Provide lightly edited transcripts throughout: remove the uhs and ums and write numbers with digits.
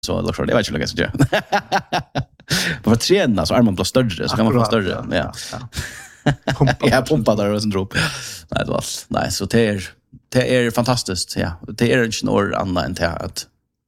så liksom det vet inte vad jag ska göra. För träna så armen blir större så kan man få större. Ja. Jag pumpar där och sen drop. Nej det var nej så det är fantastiskt ja. Det är inte något annat än att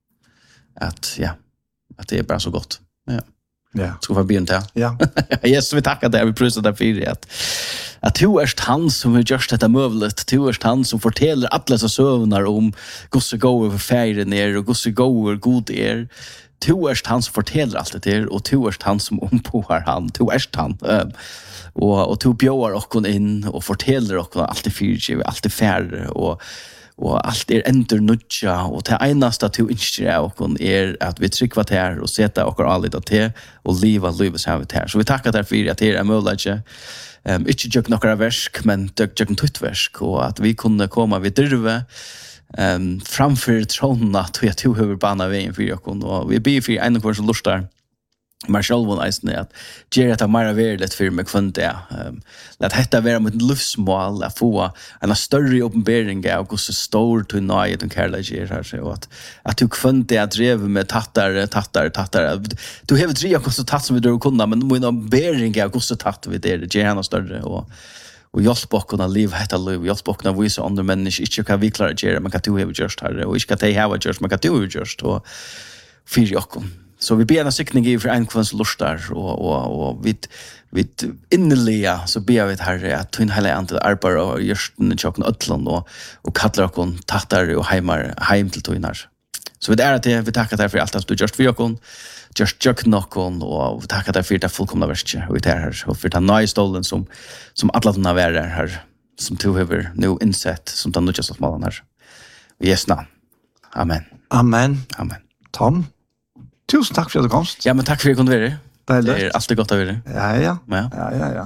det är bara så gott. Ja. Ja. Ska vi börja? Ja. Jesus, vi tackar dig. Vi prisar dig för att du är han som har gjort detta möjligt. Du är han som fortäller alla så sövnar om gosse gå över färden er och gosse gå över god er. Du är han som fortäller allt det där och du är han som ompåar han. Du är han. Och du bjöar oss in och fortäller oss allt det fyrtje, allt det färre och allt ändå nutja och det enaste att du inte är och att vi trycker här och sätta och allt det och leva livet så här. Så vi tackar därför att det är möjligt inte jag några verk men jag tutt verk och att vi kunde komma vid dröve framför tronen att vi tog över bana vägen för oss och vi ber för en kvar som lustar Marshall von Eisen att ge det mer värdet för mig kvant det. Låt detta vara mot livsmål att få en större uppenbarelse av hur så stor till nöjet och kärlek här så att du kvant det att driva med tattar. Du har tre och så tatt som vi då kunde men må en uppenbarelse av hur så tatt vi det gärna större och hjälpa oss att leva detta liv, hjälpa oss att visa andra människor inte kan vi klara att göra men kan du ha gjort här och inte kan de ha gjort men kan du ha gjort och för oss. Så vi ber en siktning i för en kvans lustar och vi innerliga så ber vi här att tvin hela antal arbete och görsten chocken ötland och kallar oss tattar och heim till tvinar. Så vi är att vi tackar dig för allt att du just för oss just jag knockon och tackar dig för det fullkomna verket och det här och för den nya stolen som alla de här som du har nu insett som den nya smalna här. I Jesu namn. Amen. Amen. Amen. Tom. Tusen tack för att du komst. Ja, men tack för att jag kunde vara. Det är alltid gott att vara. Ja.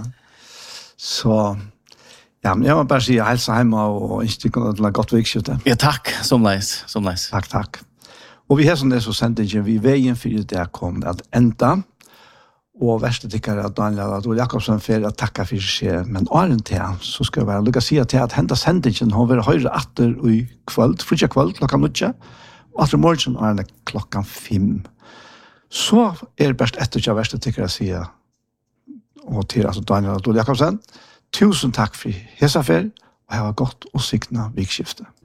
Så, ja, men jag vill bara säga hälsa hemma och inte kunna gott vikskjuta. Ja, tack. Som nice. Tack. Och vi har som det så sent inte vi vägen för det kom att ända. Och värsta tycker att Daniel och Jakobsen för att tacka för sig. Men åren så ska jag lycka säga till att hända sändningen har varit höjre atter i kväll, fria kväll, klockan 9. Och atter morgon är klockan 5. Så är det bäst efter jag värsta tycker jag säga och till alltså Daniel och Jakobsen. Tusen tack för hela affär och ha gott och signa vikskifte.